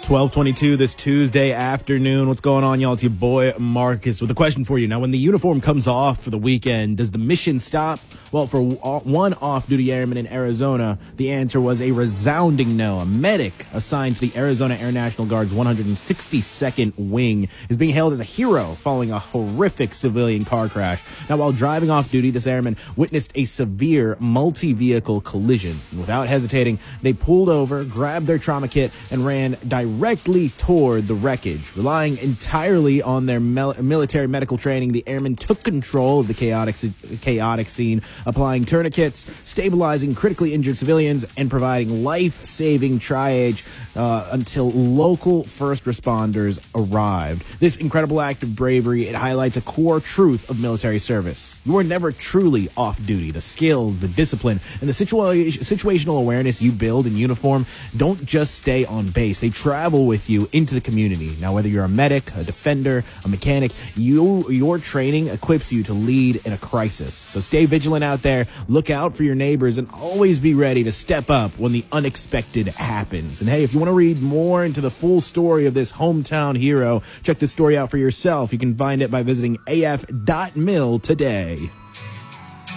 12:22 this Tuesday afternoon. What's going on, y'all? It's your boy Marcus with a question for you. Now, when the uniform comes off for the weekend, does the mission stop? Well, for one off-duty airman in Arizona, the answer was a resounding no. A medic assigned to the Arizona Air National Guard's 162nd Wing is being hailed as a hero following a horrific civilian car crash. Now, while driving off-duty, this airman witnessed a severe multi-vehicle collision. Without hesitating, they pulled over, grabbed their trauma kit, and ran directly toward the wreckage. Relying entirely on their military medical training, the airmen took control of the chaotic scene, applying tourniquets, stabilizing critically injured civilians, and providing life-saving triage until local first responders arrived. This incredible act of bravery, it highlights a core truth of military service. You are never truly off-duty. The skills, the discipline, and the situational awareness you build in uniform don't just stay on base. They travel with you into the community. Now, whether you're a medic, a defender, a mechanic, your training equips you to lead in a crisis. So stay vigilant out there, look out for your neighbors, and always be ready to step up when the unexpected happens. And hey, if you want to read more into the full story of this hometown hero, check this story out for yourself. You can find it by visiting af.mil today.